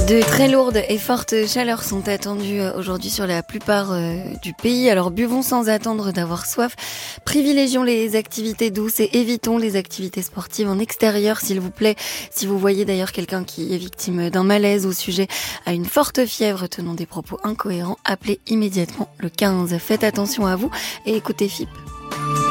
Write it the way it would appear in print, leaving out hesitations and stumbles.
De très lourdes et fortes chaleurs sont attendues aujourd'hui sur la plupart du pays. Alors buvons sans attendre d'avoir soif. Privilégions les activités douces et évitons les activités sportives en extérieur, s'il vous plaît. Si vous voyez d'ailleurs quelqu'un qui est victime d'un malaise ou sujet à une forte fièvre tenant des propos incohérents, appelez immédiatement le 15. Faites attention à vous et écoutez FIP.